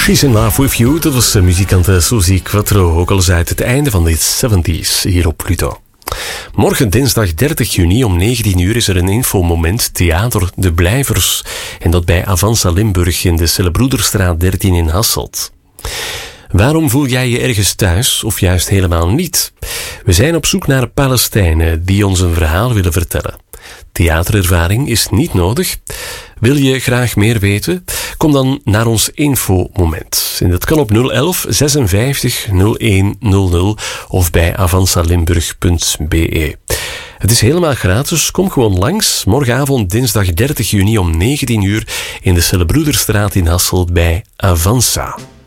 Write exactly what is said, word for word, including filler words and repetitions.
She's in Love With You, dat was de muzikante Suzy Quatro, ook al eens uit het einde van de zeventies hier op Pluto. Morgen dinsdag dertig juni om negentien uur is er een infomoment Theater De Blijvers. En dat bij Avanza Limburg in de Cellebroederstraat dertien in Hasselt. Waarom voel jij je ergens thuis of juist helemaal niet? We zijn op zoek naar Palestijnen die ons een verhaal willen vertellen. Theaterervaring is niet nodig. Wil je graag meer weten? Kom dan naar ons infomoment. En dat kan op nul elf zesenvijftig nul een nul nul of bij avanzalimburg punt be. Het is helemaal gratis. Kom gewoon langs. Morgenavond dinsdag dertig juni om negentien uur in de Cellebroederstraat in Hasselt bij Avanza.